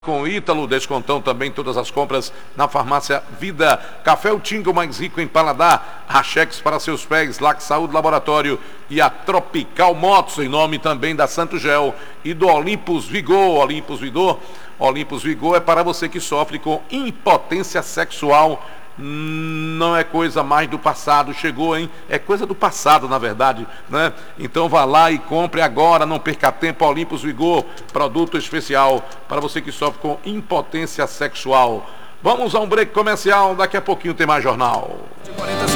Com Ítalo, descontão também em todas as compras na farmácia Vida. Café o Tinga, o mais rico em paladar. Rachex para seus pés, Lac Saúde Laboratório e a Tropical Motos, em nome também da Santo Gel e do Olympus Vigor. Olympus Vigor é para você que sofre com impotência sexual. Não é coisa mais do passado, chegou, hein? É coisa do passado, na verdade, né? Então vá lá e compre agora, não perca tempo. Olympus Vigor, produto especial para você que sofre com impotência sexual. Vamos a um break comercial, daqui a pouquinho tem mais jornal.